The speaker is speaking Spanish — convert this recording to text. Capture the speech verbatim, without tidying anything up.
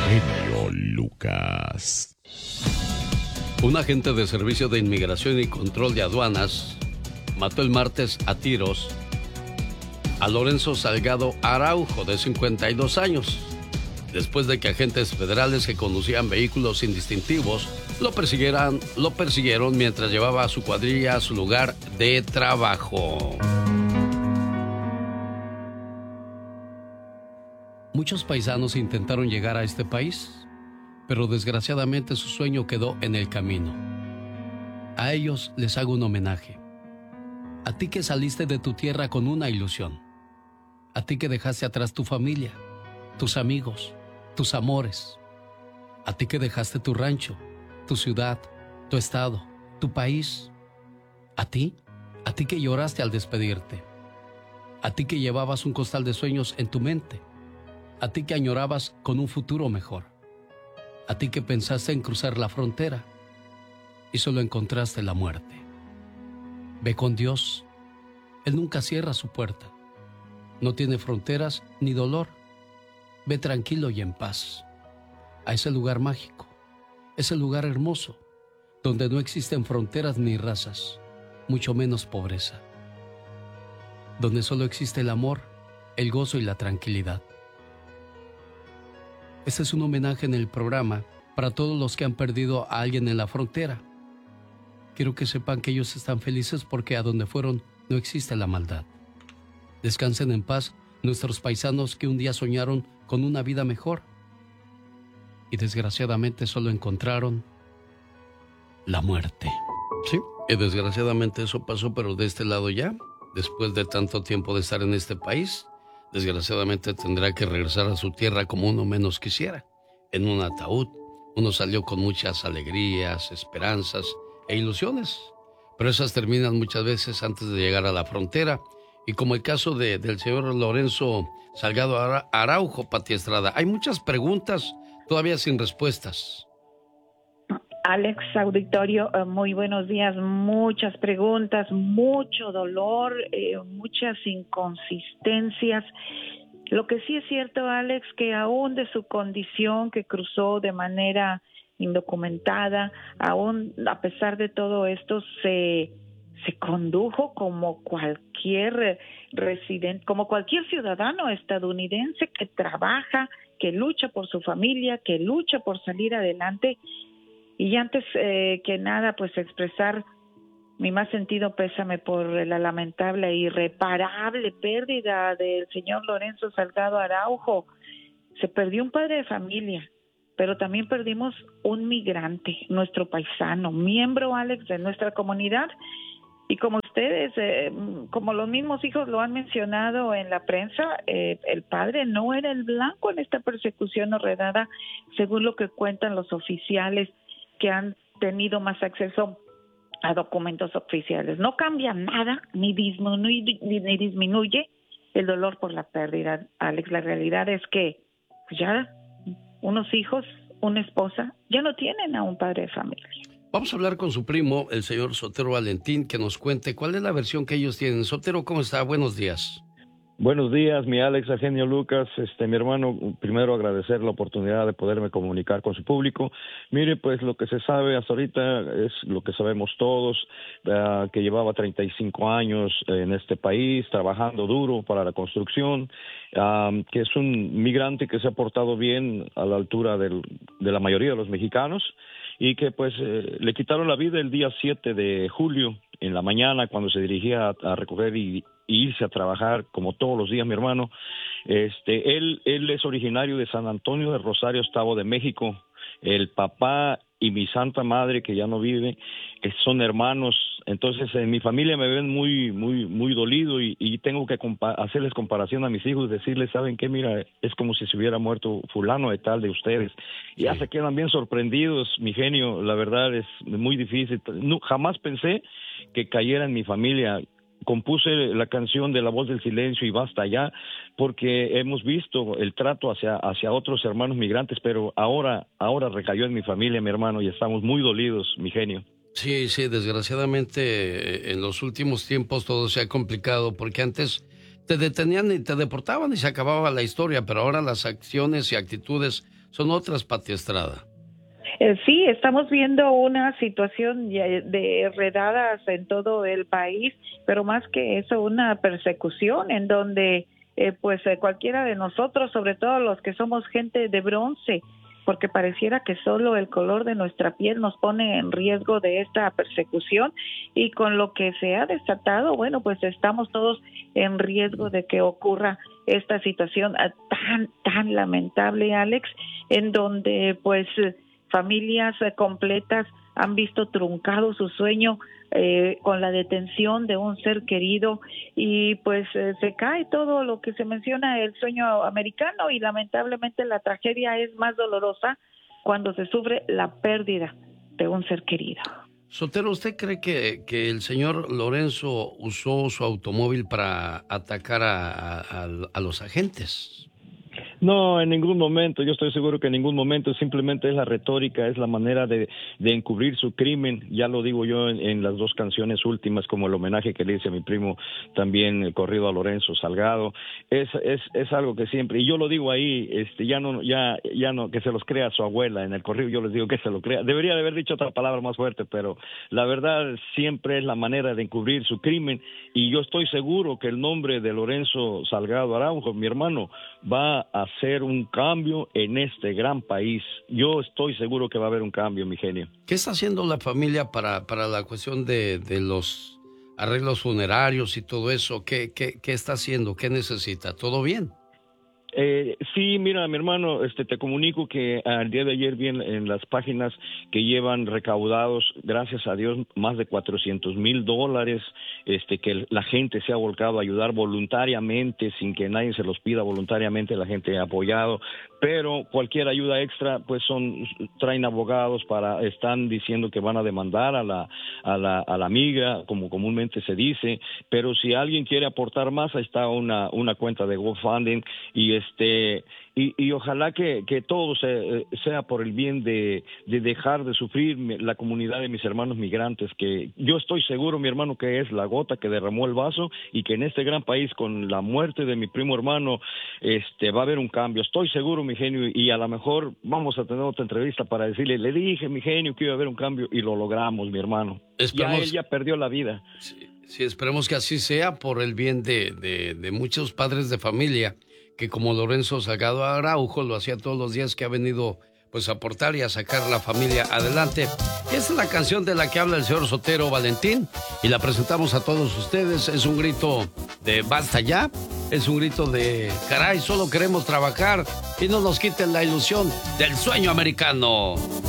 genio Lucas. Un agente de Servicio de Inmigración y Control de Aduanas mató el martes a tiros a Lorenzo Salgado Araujo, de cincuenta y dos años, después de que agentes federales que conducían vehículos indistintivos lo persiguieran, lo persiguieron mientras llevaba a su cuadrilla a su lugar de trabajo. Muchos paisanos intentaron llegar a este país, pero desgraciadamente su sueño quedó en el camino. A ellos les hago un homenaje. A ti que saliste de tu tierra con una ilusión. A ti que dejaste atrás tu familia, tus amigos, tus amores. A ti que dejaste tu rancho, tu ciudad, tu estado, tu país. A ti, a ti que lloraste al despedirte. A ti que llevabas un costal de sueños en tu mente. A ti que añorabas con un futuro mejor. A ti que pensaste en cruzar la frontera y solo encontraste la muerte. Ve con Dios. Él nunca cierra su puerta. No tiene fronteras ni dolor. Ve tranquilo y en paz a ese lugar mágico, ese lugar hermoso, donde no existen fronteras ni razas, mucho menos pobreza. Donde solo existe el amor, el gozo y la tranquilidad. Este es un homenaje en el programa para todos los que han perdido a alguien en la frontera. Quiero que sepan que ellos están felices porque a donde fueron no existe la maldad. Descansen en paz nuestros paisanos que un día soñaron con una vida mejor y desgraciadamente solo encontraron la muerte. Sí, y desgraciadamente eso pasó, pero de este lado ya, después de tanto tiempo de estar en este país, desgraciadamente tendrá que regresar a su tierra como uno menos quisiera, en un ataúd. Uno salió con muchas alegrías, esperanzas e ilusiones, pero esas terminan muchas veces antes de llegar a la frontera. Y como el caso de, del señor Lorenzo Salgado Araujo, Pati Estrada, hay muchas preguntas todavía sin respuestas. Alex, auditorio, muy buenos días. Muchas preguntas, mucho dolor, eh, muchas inconsistencias. Lo que sí es cierto, Alex, que aún de su condición que cruzó de manera indocumentada, aún a pesar de todo esto, se, se condujo como cualquier residente, como cualquier ciudadano estadounidense que trabaja, que lucha por su familia, que lucha por salir adelante. Y antes eh, que nada, pues expresar mi más sentido pésame por la lamentable e irreparable pérdida del señor Lorenzo Salgado Araujo. Se perdió un padre de familia, pero también perdimos un migrante, nuestro paisano, miembro, Alex, de nuestra comunidad. Y como ustedes, eh, como los mismos hijos lo han mencionado en la prensa, eh, el padre no era el blanco en esta persecución horrenda, según lo que cuentan los oficiales que han tenido más acceso a documentos oficiales. No cambia nada, ni disminuye, ni, ni disminuye el dolor por la pérdida, Alex. La realidad es que pues ya unos hijos, una esposa, ya no tienen a un padre de familia. Vamos a hablar con su primo, el señor Sotero Valentín, que nos cuente cuál es la versión que ellos tienen. Sotero, ¿cómo está? Buenos días. Buenos días, mi Alex, genio Lucas. Este, mi hermano, primero agradecer la oportunidad de poderme comunicar con su público. Mire, pues lo que se sabe hasta ahorita es lo que sabemos todos, uh, que llevaba treinta y cinco años en este país, trabajando duro para la construcción, um, que es un migrante que se ha portado bien a la altura del, de la mayoría de los mexicanos, y que pues eh, le quitaron la vida el día siete de julio, en la mañana, cuando se dirigía a, a recoger y, y irse a trabajar, como todos los días, mi hermano. Este, él, él es originario de San Antonio de Rosario, Estado de México. El papá y mi santa madre, que ya no vive, eh, son hermanos. Entonces, en mi familia me ven muy, muy, muy dolido y, y tengo que compa- hacerles comparación a mis hijos, decirles, ¿saben qué? Mira, es como si se hubiera muerto fulano de tal de ustedes. Y ya se quedan bien sorprendidos, mi genio. La verdad es muy difícil. No, jamás pensé que cayera en mi familia. Compuse la canción de La Voz del Silencio y Basta Ya, porque hemos visto el trato hacia, hacia otros hermanos migrantes, pero ahora, ahora recayó en mi familia, mi hermano, y estamos muy dolidos, mi genio. Sí, sí, desgraciadamente en los últimos tiempos todo se ha complicado, porque antes te detenían y te deportaban y se acababa la historia, pero ahora las acciones y actitudes son otras, Pati Estrada. Eh, sí, estamos viendo una situación de redadas en todo el país, pero más que eso, una persecución en donde eh, pues eh, cualquiera de nosotros, sobre todo los que somos gente de bronce, porque pareciera que solo el color de nuestra piel nos pone en riesgo de esta persecución, y con lo que se ha desatado, bueno, pues estamos todos en riesgo de que ocurra esta situación tan, tan lamentable, Alex, en donde pues familias completas han visto truncado su sueño eh, con la detención de un ser querido, y pues eh, se cae todo lo que se menciona, el sueño americano, y lamentablemente la tragedia es más dolorosa cuando se sufre la pérdida de un ser querido. Sotero, ¿usted cree que, que el señor Lorenzo usó su automóvil para atacar a, a, a los agentes? No, en ningún momento. Yo estoy seguro que en ningún momento. Simplemente es la retórica, es la manera de, de encubrir su crimen. Ya lo digo yo en, en las dos canciones últimas, como el homenaje que le hice a mi primo, también el corrido a Lorenzo Salgado. Es, es, es algo que siempre, y yo lo digo ahí, este, ya no, ya, ya no, que se los crea su abuela. En el corrido yo les digo que se lo crea. Debería de haber dicho otra palabra más fuerte, pero la verdad siempre es la manera de encubrir su crimen. Y yo estoy seguro que el nombre de Lorenzo Salgado Araujo, mi hermano, va a hacer un cambio en este gran país. Yo estoy seguro que va a haber un cambio, mi genio. ¿Qué está haciendo la familia para, para la cuestión de, de los arreglos funerarios y todo eso? ¿Qué, qué, qué está haciendo? ¿Qué necesita? ¿Todo bien? Eh, sí, mira, mi hermano, este, te comunico que al día de ayer vi en, en las páginas que llevan recaudados, gracias a Dios, más de cuatrocientos mil dólares, este, que la gente se ha volcado a ayudar voluntariamente, sin que nadie se los pida, voluntariamente la gente ha apoyado, pero cualquier ayuda extra, pues son, traen abogados para, están diciendo que van a demandar a la, a la, a la amiga, como comúnmente se dice, pero si alguien quiere aportar más, ahí está una, una cuenta de GoFundMe, y este y, y ojalá que, que todo se, sea por el bien de, de dejar de sufrir la comunidad de mis hermanos migrantes, que yo estoy seguro, mi hermano, que es la gota que derramó el vaso, y que en este gran país, con la muerte de mi primo hermano, este va a haber un cambio. Estoy seguro, mi genio, y a lo mejor vamos a tener otra entrevista para decirle, le dije, mi genio, que iba a haber un cambio, y lo logramos, mi hermano. Esperemos... Ya él ya perdió la vida. Sí, sí, esperemos que así sea, por el bien de, de, de muchos padres de familia, que como Lorenzo Salgado Araujo lo hacía todos los días, que ha venido pues a aportar y a sacar la familia adelante. Esta es la canción de la que habla el señor Sotero Valentín, y la presentamos a todos ustedes. Es un grito de basta ya, es un grito de caray, solo queremos trabajar y no nos quiten la ilusión del sueño americano.